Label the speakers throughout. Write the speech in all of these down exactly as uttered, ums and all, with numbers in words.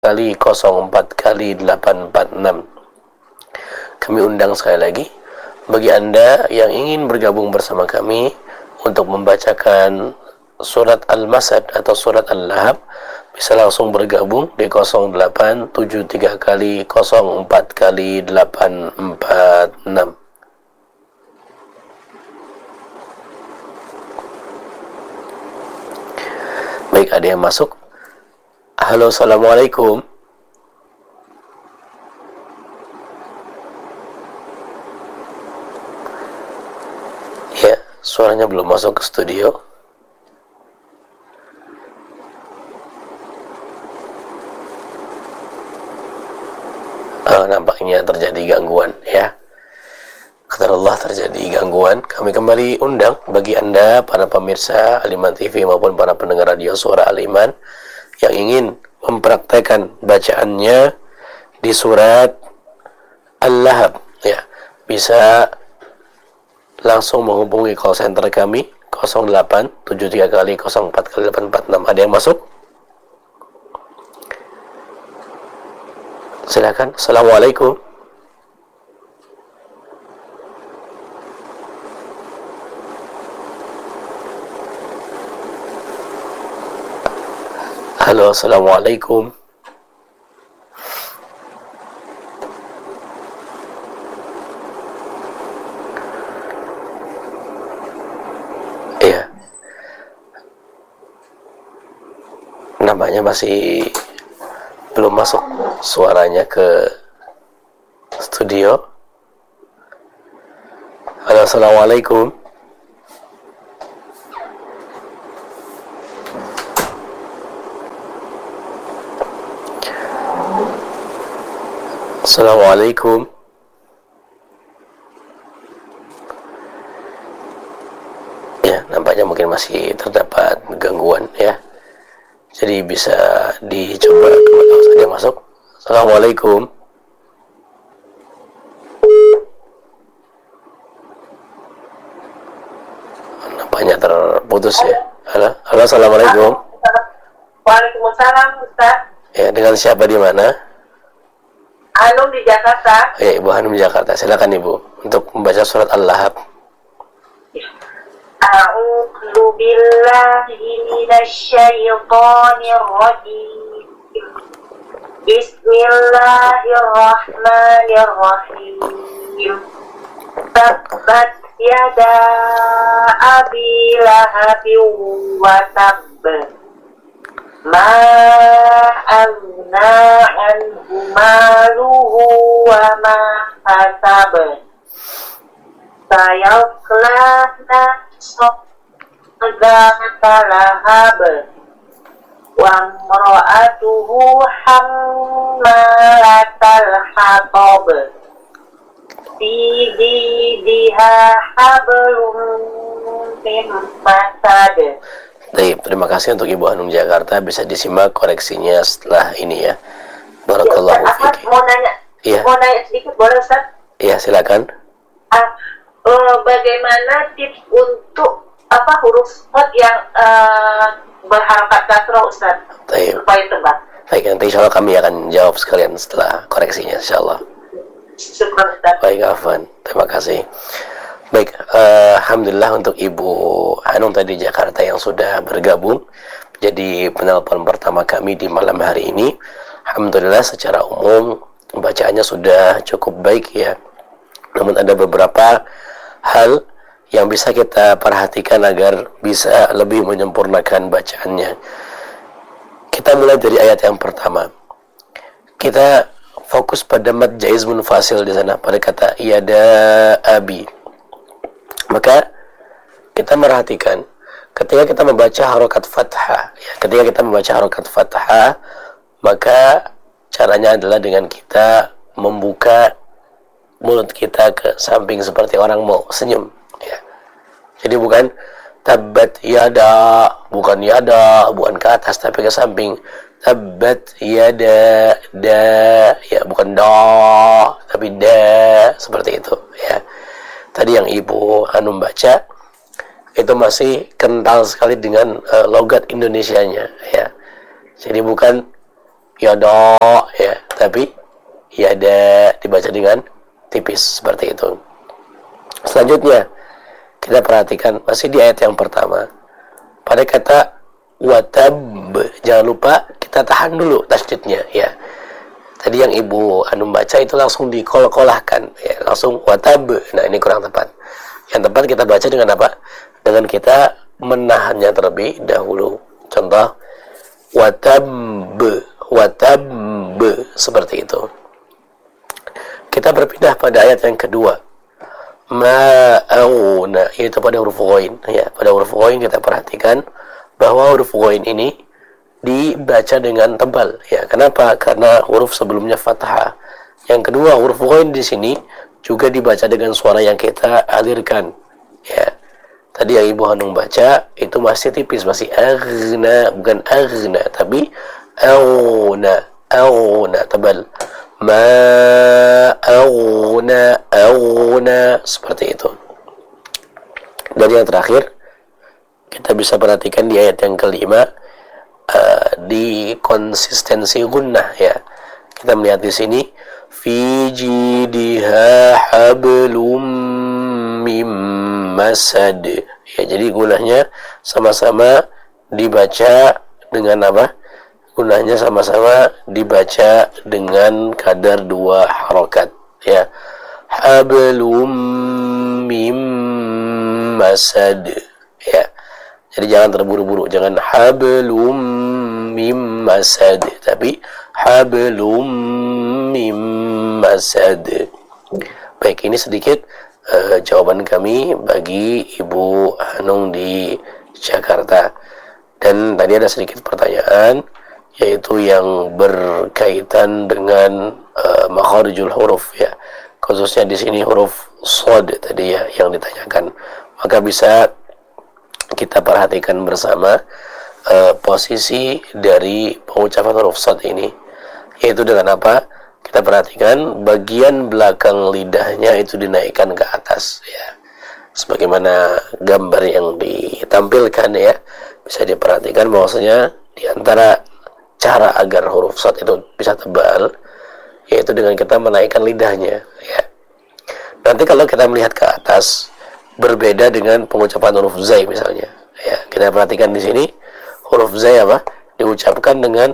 Speaker 1: kali nol empat kali delapan empat enam. Kami undang sekali lagi bagi Anda yang ingin bergabung bersama kami untuk membacakan surat Al-Masad atau surat Al-Lahab, bisa langsung bergabung di nol delapan tujuh tiga kali nol empat kali delapan empat enam. Baik, ada yang masuk. Halo, assalamualaikum. Ya, suaranya belum masuk ke studio. Oh, nampaknya terjadi gangguan ya. Qadarullah, terjadi gangguan. Kami kembali undang bagi Anda para pemirsa Al-Iman T V maupun para pendengar radio Suara Al-Iman yang ingin mempraktekkan bacaannya di surat Al-Lahab ya, bisa langsung menghubungi call center kami nol delapan tujuh tiga kali nol empat kali delapan empat enam. Ada yang masuk? Silakan. Assalamualaikum. Halo, assalamualaikum. Iya, namanya masih belum masuk suaranya ke studio. Halo, assalamualaikum. Assalamualaikum. Ya, nampaknya mungkin masih terdapat gangguan ya. Jadi bisa dicoba kalau saja masuk. Assalamualaikum. Nampaknya terputus ya. Halo, halo, assalamualaikum.
Speaker 2: Waalaikumsalam, Ustaz.
Speaker 1: Ya, dengan siapa di mana?
Speaker 2: Hanum di Jakarta.
Speaker 1: Ya, Ibu Hanum di Jakarta. Silakan Ibu untuk membaca surat Al-Lahab.
Speaker 2: A'udzu billahi minasyaitonir rajim. Bismillahirrahmanirrahim. Tabbat yada abi lahabin wa tabb. Ma agna anhu maluhu wa ma kasab. Sayasla nara lahab. Wa imra'atuhu hammalatal hatab. Fi jidha hablum min masad.
Speaker 1: Baik, terima kasih untuk Ibu Hanum Jakarta. Bisa disimak koreksinya setelah ini ya. Barakallahu
Speaker 2: ya,
Speaker 1: fiik.
Speaker 2: Mau nanya,
Speaker 1: iya.
Speaker 2: mau nanya sedikit boleh Ustaz?
Speaker 1: Iya, silakan.
Speaker 2: Ah, uh, bagaimana tips untuk apa huruf shad yang uh, berharakat kasrah Ustaz?
Speaker 1: Baik.
Speaker 2: Supaya tebak.
Speaker 1: Baik, nanti insya Allah kami akan jawab sekalian setelah koreksinya, insya Allah.
Speaker 2: Syukur Ustaz.
Speaker 1: Baik, Afwan. Terima kasih. Baik, uh, alhamdulillah untuk Ibu Hanum tadi Jakarta yang sudah bergabung jadi penelpon pertama kami di malam hari ini. Alhamdulillah secara umum bacaannya sudah cukup baik ya. Namun ada beberapa hal yang bisa kita perhatikan agar bisa lebih menyempurnakan bacaannya. Kita mulai dari ayat yang pertama. Kita fokus pada mad jaiz munfasil di sana, pada kata yada abi. Maka kita merhatikan ketika kita membaca harokat fathah ya, ketika kita membaca harokat fathah, maka caranya adalah dengan kita membuka mulut kita ke samping seperti orang mau senyum ya. Jadi bukan tabbat yada, bukan yada, bukan ke atas tapi ke samping. Tabbat yada da ya, bukan da tapi da, seperti itu ya. Tadi yang Ibu Hanum baca itu masih kental sekali dengan uh, logat Indonesianya ya. Jadi bukan yada ya, tapi yada dibaca dengan tipis seperti itu. Selanjutnya kita perhatikan masih di ayat yang pertama pada kata watab, jangan lupa kita tahan dulu tasydidnya ya. Tadi yang Ibu Hanum baca itu langsung dikol-kolahkan ya, langsung watab. Nah, ini kurang tepat. Yang tepat kita baca dengan apa? Dengan kita menahannya terlebih dahulu. Contoh watab, watab seperti itu. Kita berpindah pada ayat yang kedua. Ma'auna, yaitu pada huruf ghain ya. Pada huruf ghain kita perhatikan bahwa huruf ghain ini dibaca dengan tebal ya. Kenapa? Karena huruf sebelumnya fathah. Yang kedua, huruf ghain di sini juga dibaca dengan suara yang kita alirkan ya. Tadi yang Ibu Hanung baca itu masih tipis, masih aghna, bukan aghna, tapi auna, auna tebal. Ma auna, auna seperti itu. Dan yang terakhir kita bisa perhatikan di ayat yang kelima, uh, di konsistensi gunnah ya. Kita melihat di sini fi jidha hablum mim masad ya. Jadi gunnahnya sama-sama dibaca dengan apa? Gunnahnya sama-sama dibaca dengan kadar dua harokat ya. Hablum mim masad ya. Jadi jangan terburu-buru, jangan hablum mim masad, tapi hablum mim masad. Baik, ini sedikit uh, jawaban kami bagi Ibu Hanung di Jakarta. Dan tadi ada sedikit pertanyaan, yaitu yang berkaitan dengan uh, makharijul huruf ya. Khususnya di sini huruf shad tadi ya yang ditanyakan. Maka bisa kita perhatikan bersama uh, posisi dari pengucapan huruf shad ini, yaitu dengan apa? Kita perhatikan bagian belakang lidahnya itu dinaikkan ke atas ya, sebagaimana gambar yang ditampilkan ya. Bisa diperhatikan bahwasanya di antara cara agar huruf shad itu bisa tebal, yaitu dengan kita menaikkan lidahnya ya. Nanti kalau kita melihat ke atas, berbeda dengan pengucapan huruf zai misalnya ya. Kita perhatikan di sini huruf zai apa? Diucapkan dengan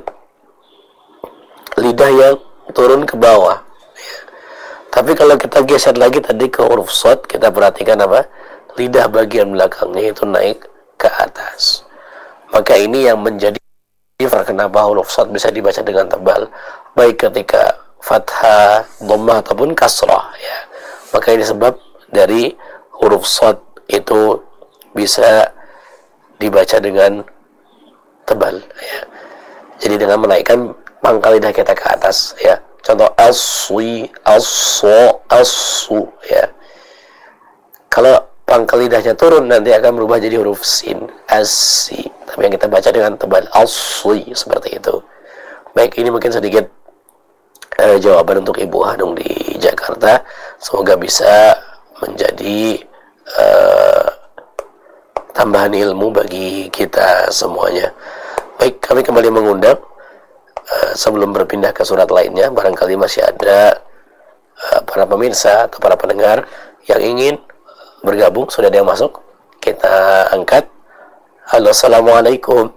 Speaker 1: lidah yang turun ke bawah ya. Tapi kalau kita geser lagi tadi ke huruf shad, kita perhatikan apa? Lidah bagian belakangnya itu naik ke atas. Maka ini yang menjadi kenapa huruf shad bisa dibaca dengan tebal, baik ketika fathah, dhammah ataupun kasrah ya. Maka ini sebab dari huruf shad itu bisa dibaca dengan tebal ya. Jadi dengan menaikkan pangkal lidah kita ke atas ya. Contoh aswi, aso, asu ya. Kalau pangkal lidahnya turun nanti akan berubah jadi huruf sin, asi. Tapi yang kita baca dengan tebal aswi seperti itu. Baik, ini mungkin sedikit uh, jawaban untuk Ibu Hanung di Jakarta. Semoga bisa menjadi uh, tambahan ilmu bagi kita semuanya. Baik, kami kembali mengundang uh, sebelum berpindah ke surat lainnya, barangkali masih ada uh, para pemirsa atau para pendengar yang ingin bergabung. Sudah ada yang masuk, kita angkat. Halo, assalamualaikum.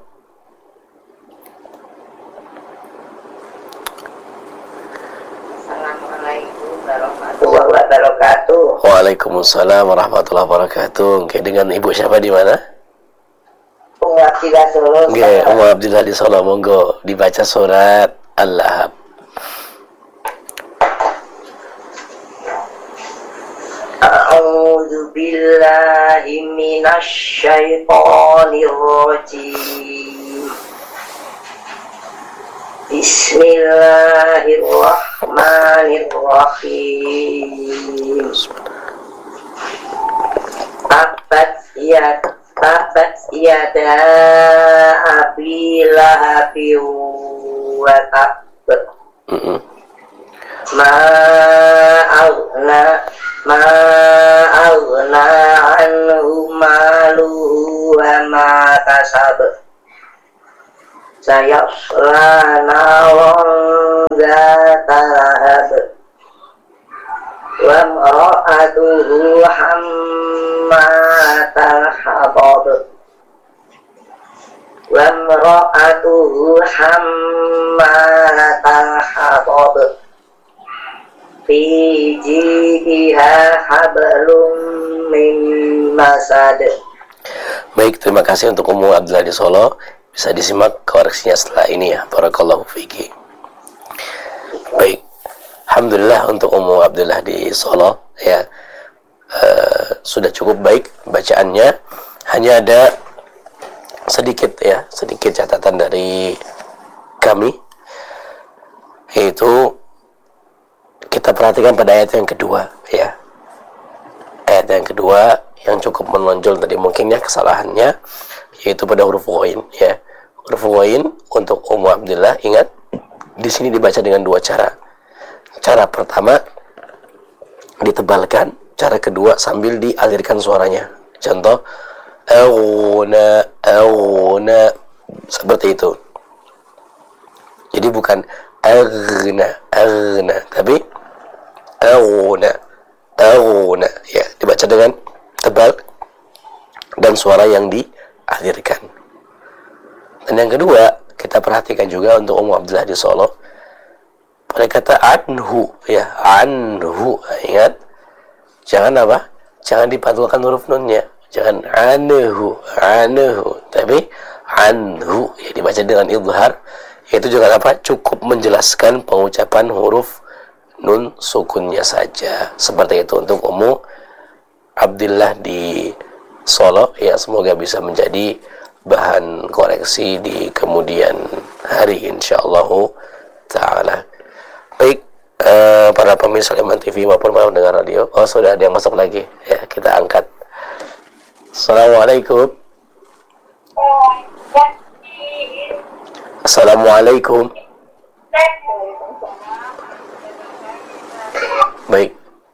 Speaker 2: Assalamualaikum warahmatullahi wabarakatuh.
Speaker 1: Waalaikumsalam warahmatullahi wabarakatuh. Oke, dengan Ibu siapa di mana?
Speaker 2: Ummu Abdillah Solo.
Speaker 1: Oke, Ummu Abdillah di Solo. Monggo dibaca surat Al-Lahab.
Speaker 2: A'udzu billahi minasy syaithanir rajim. Bismillahirrahmanirrahim. Tabat yad tabat yada abi lahabi wa tab. Ma aghna ma aghna anhu maluhu wa ma kasab. sayasla naran zata lahab wa imra'atuhu hammatal hatab wa imra'atuhu hammatal hatab fi jidiha hablum min masad.
Speaker 1: Baik, terima kasih untuk Ummu Abdullah di Solo. Bisa disimak koreksinya setelah ini ya. Barakallahu fiki. Baik, alhamdulillah untuk Ummu Abdullah di Solo ya. Uh, sudah cukup baik bacaannya. Hanya ada sedikit ya, sedikit catatan dari kami, yaitu kita perhatikan pada ayat yang kedua ya. Ayat yang kedua yang cukup menonjol tadi mungkinnya kesalahannya, yaitu pada huruf ghain ya. Huruf ghain untuk Ummu Abdullah, ingat di sini dibaca dengan dua cara. Cara pertama ditebalkan, cara kedua sambil dialirkan suaranya. Contoh aghna aghna, seperti itu. Jadi bukan aghna aghna, tapi aghna aghna ya, dibaca dengan tebal dan suara yang dialirkan. Dan yang kedua, kita perhatikan juga untuk Ummu Abdullah di Solo pada kata anhu ya, anhu, ingat jangan apa? Jangan dipantulkan huruf nunnya. Jangan anhu, anhu, tapi anhu ya, dibaca dengan idhar. Itu juga apa? Cukup menjelaskan pengucapan huruf nun sukunnya saja. Seperti itu untuk Ummu Abdullah di Solo ya. Semoga bisa menjadi bahan koreksi di kemudian hari insyaallah ta'ala. Baik, uh, para pemirsa Leman T V maupun para pendengar radio. Oh, sudah ada yang masuk lagi ya, kita angkat. Assalamualaikum. Assalamualaikum. Baik.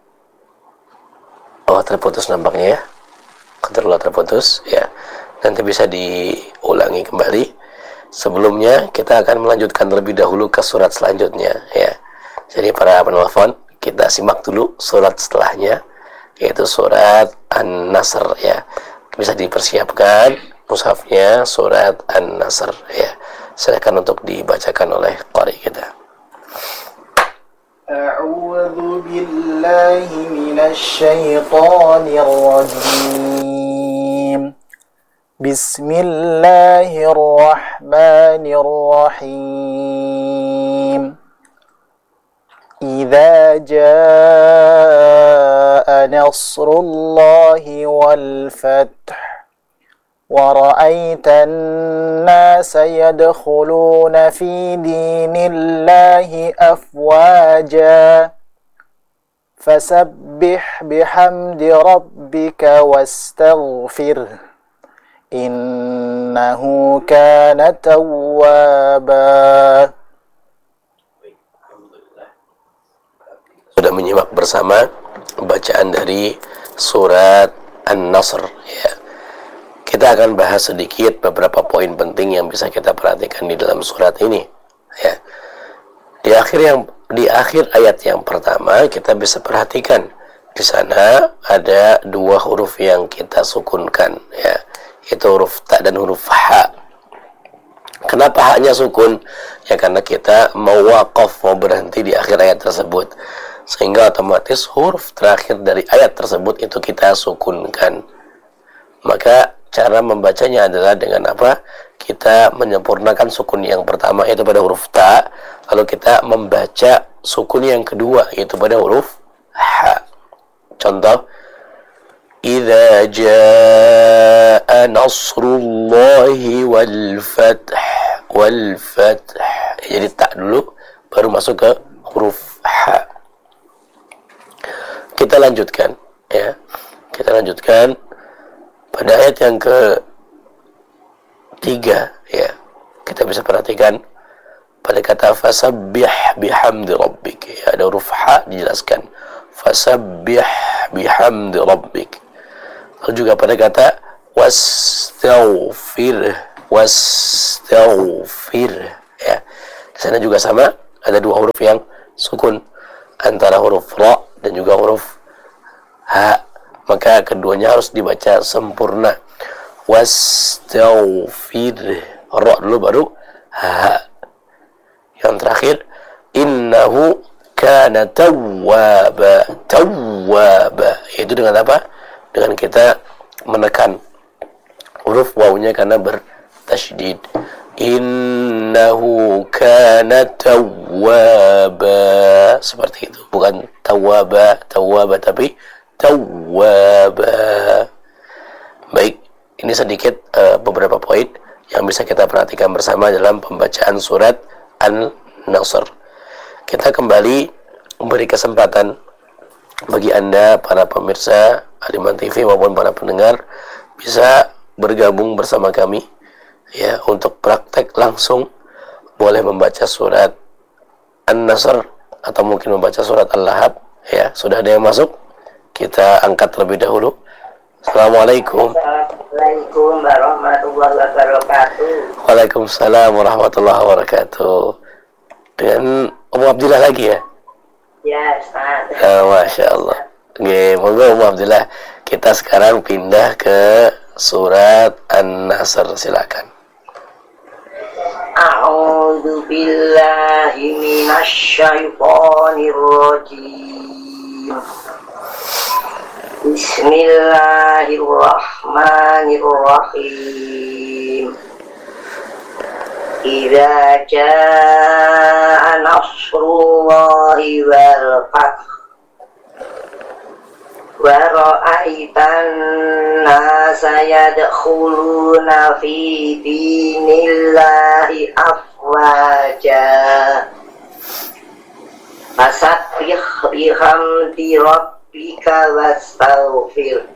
Speaker 1: Oh, terputus nampaknya ya. Keterlaluan terputus ya. Nanti bisa diulangi kembali. Sebelumnya kita akan melanjutkan terlebih dahulu ke surat selanjutnya ya. Jadi para penelpon, kita simak dulu surat setelahnya, yaitu surat An-Nasr ya. Bisa dipersiapkan mushafnya, surat An-Nasr ya. Silakan untuk dibacakan oleh qari kita.
Speaker 3: A'udzu billahi minasy syaithanir rajim. Bismillahirrahmanirrahim. Idza jaa nasrullahi wal fath wa ra'aitan nasa yadkhuluna fi dinillahi afwaja fasabbih bihamdi rabbika wastaghfir innahu kana tawwaba.
Speaker 1: Sudah menyimak bersama bacaan dari surat An-Nasr ya. Kita akan bahas sedikit beberapa poin penting yang bisa kita perhatikan di dalam surat ini ya. Di akhir yang di akhir ayat yang pertama kita bisa perhatikan di sana ada dua huruf yang kita sukunkan ya, itu huruf ta dan huruf ha. Kenapa hanya sukun? Ya karena kita mau waqaf, mau berhenti di akhir ayat tersebut, sehingga otomatis huruf terakhir dari ayat tersebut itu kita sukunkan. Maka cara membacanya adalah dengan apa? Kita menyempurnakan sukun yang pertama yaitu pada huruf ta, lalu kita membaca sukun yang kedua yaitu pada huruf ha. Contoh, idza jaa nasrullahi wal fath wal fath. Jadi ta dulu baru masuk ke huruf ha. Kita lanjutkan ya. Kita lanjutkan pada ayat yang ketiga ya. Kita bisa perhatikan pada kata fasabbih bihamdi rabbik ya, ada huruf ha dijelaskan fasabbih bihamdi rabbik. Lalu juga pada kata wastaghfir wastaghfir. Ya, di sana juga sama, ada dua huruf yang sukun antara huruf ra dan juga huruf ha, maka keduanya harus dibaca sempurna. Wastaghfir, ra dulu baru ha. Yang terakhir, innahu kana tawwaba. Tawwaba itu dengan apa? Dengan kita menekan huruf wawunya karena bertasydid. Innahu kana tawwaba, seperti itu, bukan tawwaba tawwaba tapi tawwaba. Baik, ini sedikit uh, beberapa poin yang bisa kita perhatikan bersama dalam pembacaan surat An-Nasr. Kita kembali memberi kesempatan bagi Anda para pemirsa Aliman T V maupun para pendengar bisa bergabung bersama kami ya untuk praktek langsung, boleh membaca surat An-Nasr atau mungkin membaca surat Al-Lahab ya. Sudah ada yang masuk? Kita angkat terlebih dahulu. Assalamualaikum.
Speaker 2: Assalamualaikum warahmatullahi wabarakatuh.
Speaker 1: Waalaikumsalam warahmatullahi wabarakatuh. Dengan Ummu Abdillah lagi ya?
Speaker 2: Ya, Ustaz.
Speaker 1: Ah, Masya Allah. Oke, monggo Ummu Abdillah. Kita sekarang pindah ke surat An-Nasr, silakan.
Speaker 2: A'udzu billahi minasy syaithanir rajim. Bismillahirrahmanirrahim. Idza jaa nasrullahi wal fath wa ra'aitan nasa yadkhuluna fi dinillahi afwaja fasabbih bihamdi rabbika wastaghfir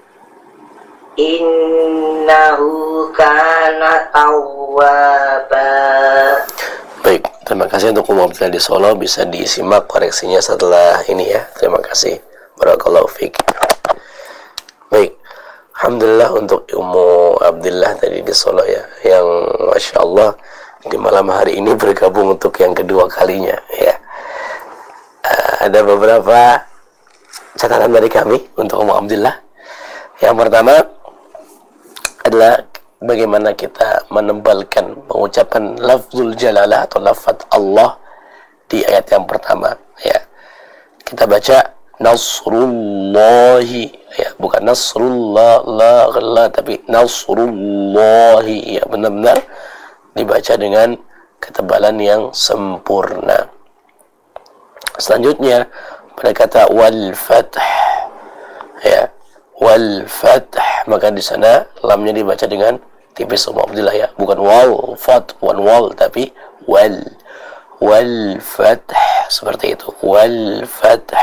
Speaker 2: innahu kana tawwaba.
Speaker 1: Baik, terima kasih untuk Ummu Abdillah di Solo. Bisa disimak koreksinya setelah ini ya. Terima kasih. Barakallahu fiik. Baik, alhamdulillah untuk Ummu Abdillah tadi di Solo ya, yang Masya Allah di malam hari ini bergabung untuk yang kedua kalinya ya. Uh, ada beberapa catatan dari kami untuk Ummu Abdillah. Yang pertama adalah bagaimana kita menebalkan pengucapan lafzul jalalah atau lafaz Allah di ayat yang pertama ya. Kita baca Nasrullahi ya, bukan Nasrullah la, la tapi Nasrullahi ya, benar-benar dibaca dengan ketebalan yang sempurna. Selanjutnya pada kata wal fath ya, wal fath, maka di sana lamnya dibaca dengan tipis Ummu Abdillah ya, bukan wal fath one wal tapi wal wal fath, seperti itu, wal fath.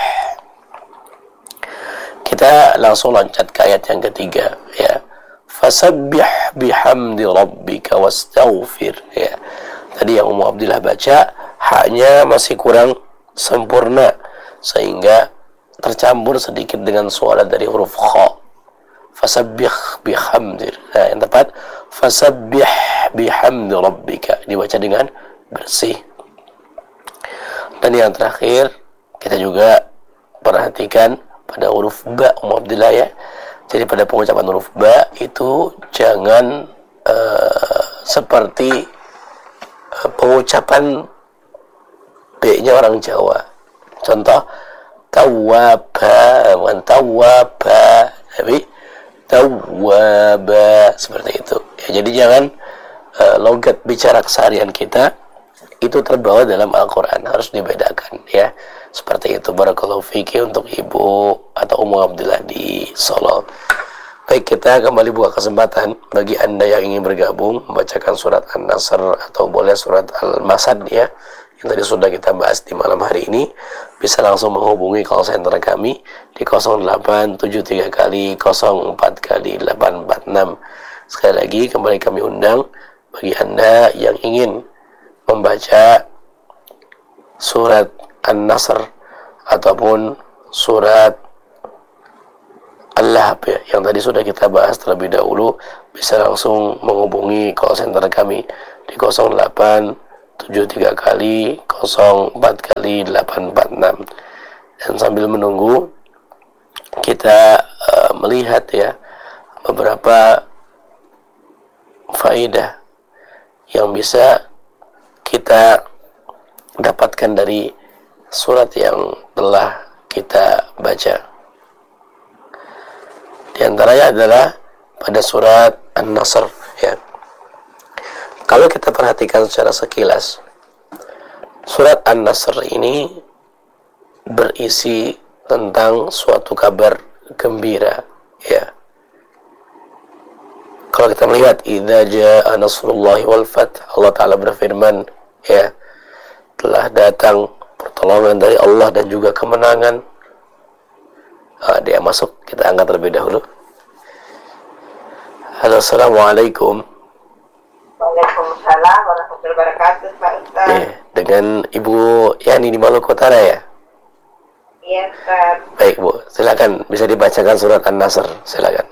Speaker 1: Kita langsung loncat ke ayat yang ketiga ya. Fasabbih bihamdi rabbika wastaghfir ya. Tadi yang Ummu Abdillah baca haknya masih kurang sempurna sehingga tercampur sedikit dengan suara dari huruf kha. Fasabbih bihamdi. Nah, yang tepat fasabbih bihamdi rabbika dibaca dengan bersih. Dan yang terakhir kita juga perhatikan pada huruf ba Ummu Abdillah ya. Jadi pada pengucapan huruf ba itu jangan uh, seperti uh, pengucapan b-nya orang Jawa. Contoh tawwaba, bukan tawwaba tapi tawwaba, seperti itu ya. Jadi jangan uh, logat bicara keseharian kita itu terbawa dalam Al-Quran, harus dibedakan ya. Seperti itu. Barakallahu fiki untuk Ibu atau Ummu Abdillah di Solo. Baik, kita kembali buka kesempatan bagi Anda yang ingin bergabung membacakan surat An-Nasr atau boleh surat Al-Masad ya, yang tadi sudah kita bahas di malam hari ini. Bisa langsung menghubungi call center kami di nol delapan tujuh tiga kali nol empat kali delapan empat enam. Sekali lagi kembali kami undang bagi Anda yang ingin membaca surat An-Nasr ataupun surat Lahab ya, yang tadi sudah kita bahas terlebih dahulu, bisa langsung menghubungi call center kami di nol delapan tujuh tiga kali nol empat kali delapan empat enam. Dan sambil menunggu, kita uh, melihat ya beberapa faedah yang bisa kita dapatkan dari surat yang telah kita baca. Di antaranya adalah pada surat An-Nasr ya. Kalau kita perhatikan secara sekilas, surat An-Nasr ini berisi tentang suatu kabar gembira ya. Kalau kita melihat idza jaa nasrullahi wal fath, Allah Ta'ala berfirman ya, telah datang pertolongan dari Allah dan juga kemenangan. Ah, dia masuk, kita angkat terlebih dahulu. Halo, assalamualaikum.
Speaker 2: Waalaikumsalam warahmatullahi wabarakatuh, Pak Ustaz.
Speaker 1: Eh, dengan Ibu Yani di Maluku Utara ya?
Speaker 2: Iya, Ustaz.
Speaker 1: Baik, Bu. Silakan, bisa dibacakan surat An-Nasr. Silakan.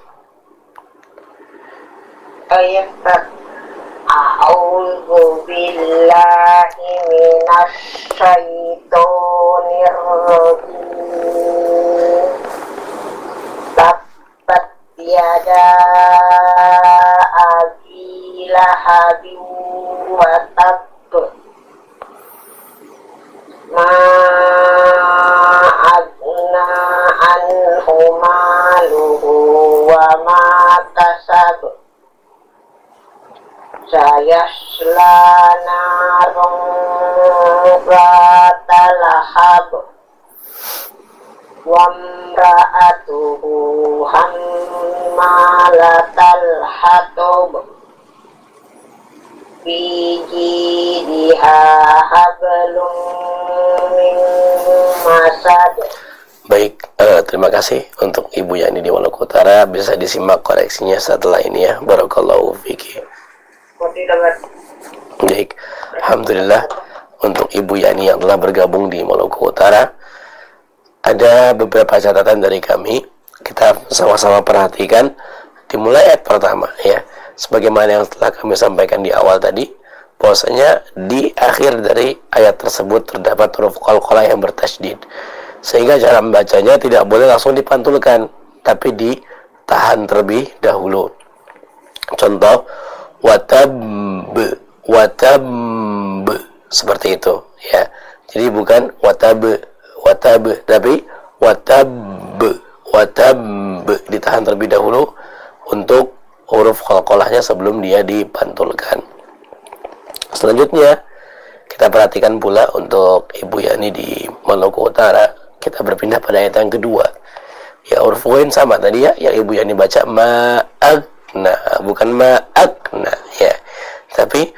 Speaker 2: Oh iya, Ustaz. A'udzu billahi minasy syaithanir rajim. Tabbat yada abi lahabin wa tabb. Ma agna anhu maluhu wa ma kasab. Sayasla narun zata lahab wa imra'atuhu hammalatal hatab fi jidha hablum min masad.
Speaker 1: Baik, uh, terima kasih untuk Ibu Yani di Maluku Utara. Bisa disimak koreksinya setelah ini ya. Barakallahu fiki. Baik, alhamdulillah untuk Ibu Yani yang telah bergabung di Maluku Utara. Ada beberapa catatan dari kami, kita sama-sama perhatikan. Dimulai ayat pertama ya, sebagaimana yang telah kami sampaikan di awal tadi, bahwasanya di akhir dari ayat tersebut terdapat huruf qalqalah yang bertasydid, sehingga cara membacanya tidak boleh langsung dipantulkan, tapi ditahan terlebih dahulu. Contoh, watab watab seperti itu ya. Jadi bukan watab watab, tapi watab watab, ditahan terlebih dahulu untuk huruf qalqalahnya sebelum dia dipantulkan. Selanjutnya kita perhatikan pula untuk Ibu Yani di Maluku Utara, kita berpindah pada ayat yang kedua ya. Huruf ghain sama tadi ya, yang Ibu Yani baca ma'ag. Nah, bukan ma'akna ya, tapi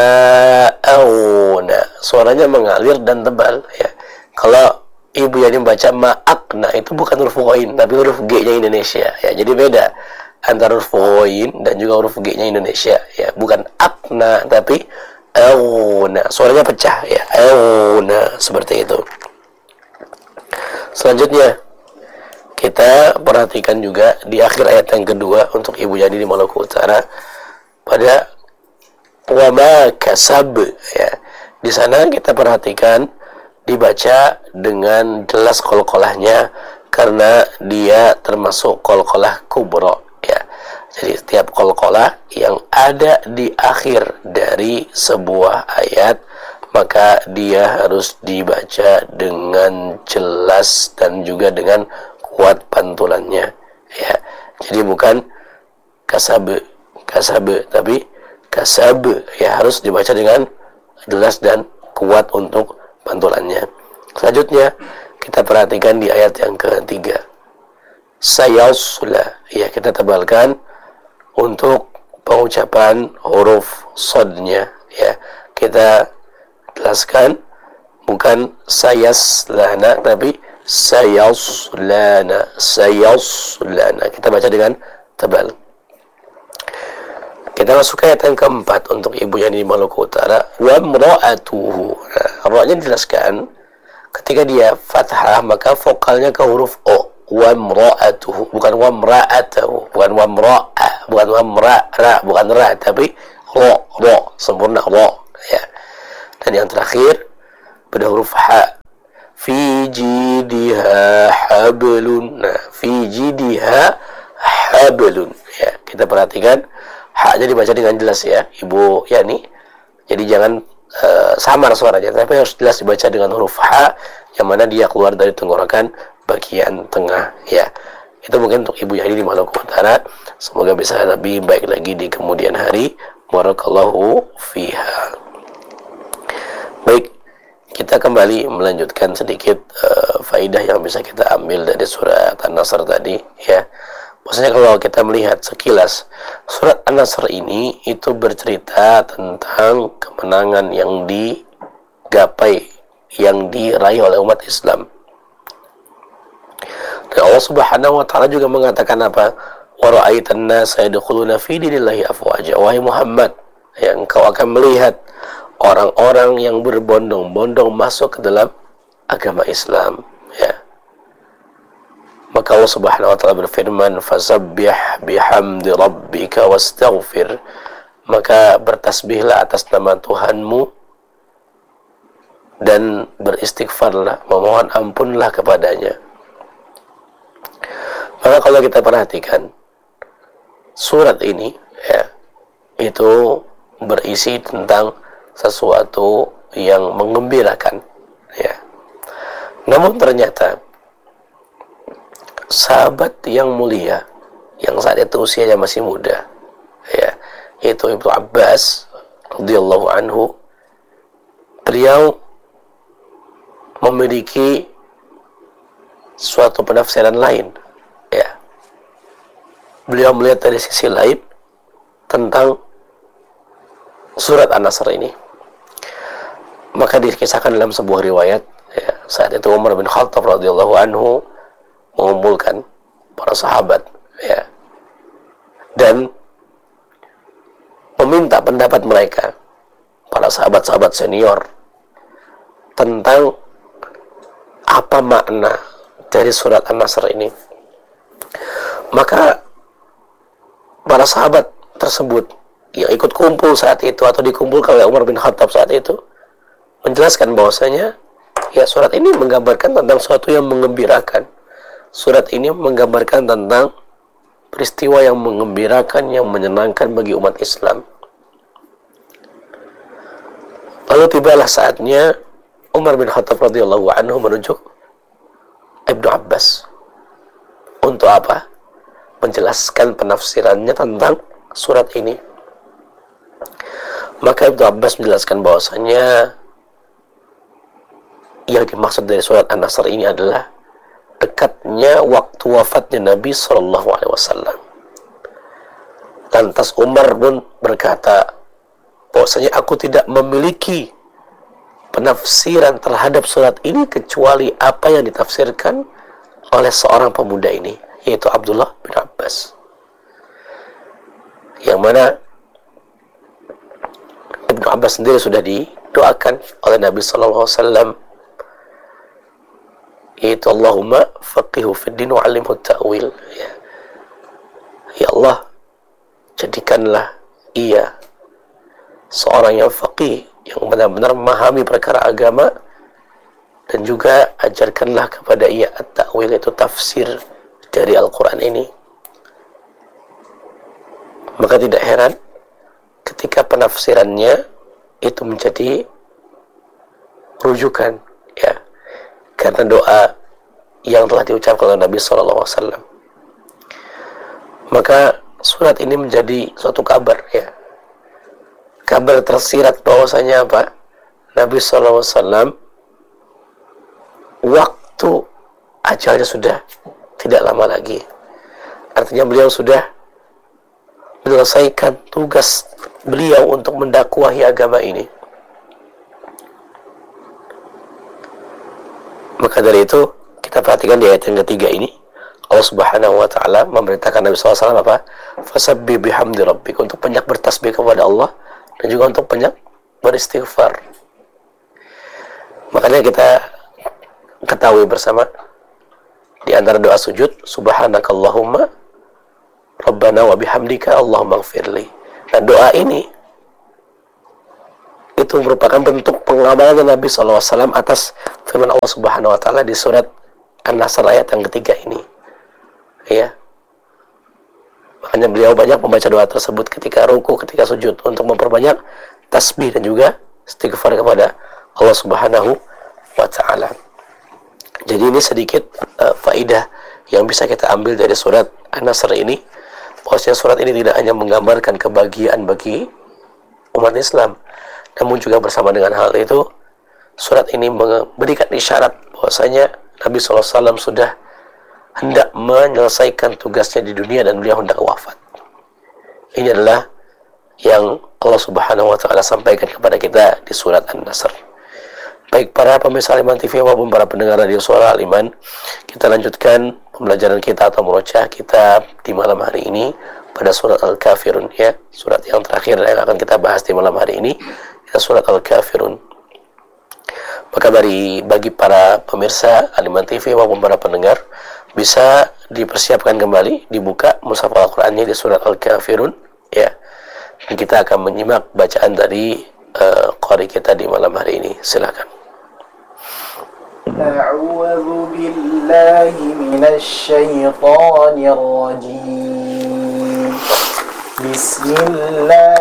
Speaker 1: ma'auna. Suaranya mengalir dan tebal ya. Kalau Ibu Yani baca ma'akna, itu bukan huruf ghain, tapi huruf G-nya Indonesia ya. Jadi beda antara huruf ghain dan juga huruf G-nya Indonesia ya. Bukan akna, tapi auna. Suaranya pecah ya, auna, seperti itu. Selanjutnya kita perhatikan juga di akhir ayat yang kedua untuk Ibu Yani di Maluku Utara pada wama kasab ya. Di sana kita perhatikan dibaca dengan jelas qalqalahnya karena dia termasuk qalqalah kubra ya. Jadi setiap qalqalah yang ada di akhir dari sebuah ayat maka dia harus dibaca dengan jelas dan juga dengan kuat pantulannya ya. Jadi bukan kasab kasab, tapi kasab ya, harus dibaca dengan jelas dan kuat untuk pantulannya. Selanjutnya kita perhatikan di ayat yang ketiga, sayasla ya, kita tebalkan untuk pengucapan huruf sodnya ya. Kita jelaskan bukan sayaslana, tapi sayaslana, sayaslana. Kita baca dengan tebal. Kita masuk ke ayat yang keempat untuk Ibu Yani di Maluku Utara, wa imra'atuhu. Nah, ra-nya dijelaskan ketika dia fathah maka vokalnya ke huruf O wa imra'atuhu, bukan wa imra'atuhu, bukan wa imra'a, bukan wa imra'a, bukan ra, tapi ra, ra, sempurna ra, ya. Dan yang terakhir pada huruf ha, fi jidha hablun. Nah, fi jidha hablun, ya. Kita perhatikan ha-nya dibaca dengan jelas ya, Ibu Yani. Jadi jangan uh, samar suaranya, tapi harus jelas dibaca dengan huruf ha, yang mana dia keluar dari tenggorokan bagian tengah, ya. Itu mungkin untuk Ibu Yani di Maluku Utara. Semoga bisa lebih baik lagi di kemudian hari. Barakallahu fiha. Baik, kita kembali melanjutkan sedikit uh, faidah yang bisa kita ambil dari surat An-Nasr tadi, ya. Maksudnya kalau kita melihat sekilas, surat An-Nasr ini itu bercerita tentang kemenangan yang digapai, yang diraih oleh umat Islam. Dan Allah Subhanahu wa taala juga mengatakan apa? Wa ra'aitan nasa yadkhuluna fi dinillahi afwaja. Wahai Muhammad, yang kau akan melihat orang-orang yang berbondong-bondong masuk ke dalam agama Islam, ya. Maka Allah Subhanahu wa taala berfirman, fasabbih bihamdi rabbika wastaghfir. Maka bertasbihlah atas nama Tuhanmu dan beristighfarlah, memohon ampunlah kepadanya. Maka kalau kita perhatikan surat ini, ya, itu berisi tentang sesuatu yang menggembirakan, ya. Namun ternyata sahabat yang mulia yang saat itu usianya masih muda, ya, yaitu Ibnu Abbas radhiyallahu anhu, beliau memiliki suatu penafsiran lain, ya. Beliau melihat dari sisi lain tentang surat An-Nasr ini. Maka dikisahkan dalam sebuah riwayat, ya, saat itu Umar bin Khattab radhiyallahu anhu mengumpulkan para sahabat, ya, dan meminta pendapat mereka, para sahabat-sahabat senior, tentang apa makna dari surat An-Nasr ini. Maka para sahabat tersebut yang ikut kumpul saat itu atau dikumpulkan oleh Umar bin Khattab saat itu menjelaskan bahwasanya, ya, surat ini menggambarkan tentang sesuatu yang menggembirakan. Surat ini menggambarkan tentang peristiwa yang menggembirakan, yang menyenangkan bagi umat Islam. Lalu tibalah saatnya Umar bin Khattab radhiyallahu anhu menuju Ibnu Abbas untuk apa? Menjelaskan penafsirannya tentang surat ini. Maka Ibnu Abbas menjelaskan bahwasanya yang dimaksud dari surat An-Nasr ini adalah dekatnya waktu wafatnya Nabi shallallahu alaihi wasallam. Lantas Umar pun berkata bahwasanya aku tidak memiliki penafsiran terhadap surat ini kecuali apa yang ditafsirkan oleh seorang pemuda ini, yaitu Abdullah bin Abbas, yang mana Ibnu Abbas sendiri sudah didoakan oleh Nabi shallallahu alaihi wasallam, yaitu Allahumma faqihu fid din wa 'allimhu ta'wil, ya. Ya Allah, jadikanlah ia seorang yang faqih, yang benar-benar memahami perkara agama, dan juga ajarkanlah kepada ia at-ta'wil, itu tafsir dari Al-Quran ini. Maka tidak heran ketika penafsirannya itu menjadi rujukan, ya, karena doa yang telah diucapkan oleh Nabi shallallahu alaihi wasallam. Maka surat ini menjadi suatu kabar, ya, kabar tersirat bahwasanya apa? Nabi shallallahu alaihi wasallam waktu ajalnya sudah tidak lama lagi. Artinya beliau sudah menyelesaikan tugas beliau untuk mendakwahi agama ini. Maka dari itu kita perhatikan di ayat yang ketiga ini, Allah Subhanahu wa taala memerintahkan Nabi shallallahu alaihi wasallam apa? Fasabbih bihamdi rabbik, untuk banyak bertasbih kepada Allah dan juga untuk banyak beristighfar. Makanya kita ketahui bersama, di antara doa sujud, subhanakallahumma rabbana wa bihamdika Allahumma ighfirli. Nah, doa ini itu merupakan bentuk pengamalan Nabi shallallahu alaihi wasallam atas firman Allah Subhanahu wa taala di surat An-Nasr ayat yang ketiga ini. Ya. Makanya beliau banyak membaca doa tersebut ketika ruku, ketika sujud, untuk memperbanyak tasbih dan juga istighfar kepada Allah Subhanahu wa taala. Jadi ini sedikit uh, faidah yang bisa kita ambil dari surat An-Nasr ini. Bahwasanya surat ini tidak hanya menggambarkan kebahagiaan bagi umat Islam, namun juga bersama dengan hal itu, surat ini memberikan isyarat bahwasanya Nabi shallallahu alaihi wasallam sudah hendak menyelesaikan tugasnya di dunia dan beliau hendak wafat. Ini adalah yang Allah Subhanahu wa taala sampaikan kepada kita di surat An-Nasr. Baik para pemirsa Al-Iman T V maupun para pendengar radio Suara Al-Iman, kita lanjutkan pembelajaran kita atau murojaah kita di malam hari ini pada surat Al-Kafirun, ya, surat yang terakhir yang akan kita bahas di malam hari ini, ya, surat Al-Kafirun. Maka bagi bagi para pemirsa Al-Iman T V maupun para pendengar, bisa dipersiapkan kembali, dibuka mushaf Al-Qur'annya di surat Al-Kafirun, ya. Dan kita akan menyimak bacaan dari uh, qari kita di malam hari ini. Silakan.
Speaker 3: أعوذ بالله من الشيطان الرجيم بسم الله